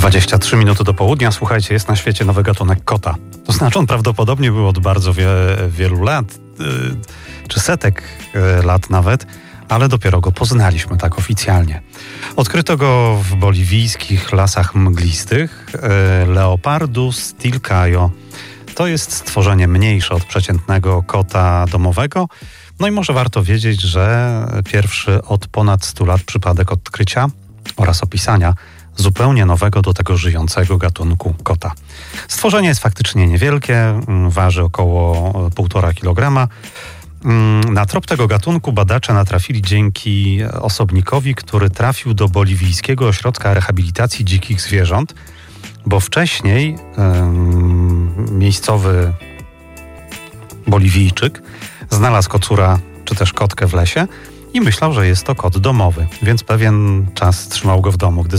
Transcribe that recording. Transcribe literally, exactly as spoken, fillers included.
dwadzieścia trzy minuty do południa. Słuchajcie, jest na świecie nowy gatunek kota. To znaczy on prawdopodobnie był od bardzo wie, wielu lat, yy, czy setek yy, lat nawet, ale dopiero go poznaliśmy tak oficjalnie. Odkryto go w boliwijskich lasach mglistych. Yy, Leopardus tilcaio. To jest stworzenie mniejsze od przeciętnego kota domowego. No i może warto wiedzieć, że pierwszy od ponad stu lat przypadek odkrycia oraz opisania zupełnie nowego do tego żyjącego gatunku kota. Stworzenie jest faktycznie niewielkie, waży około półtora kilograma. Na trop tego gatunku badacze natrafili dzięki osobnikowi, który trafił do boliwijskiego ośrodka rehabilitacji dzikich zwierząt, bo wcześniej um, miejscowy Boliwijczyk znalazł kocura czy też kotkę w lesie i myślał, że jest to kot domowy, więc pewien czas trzymał go w domu. Gdy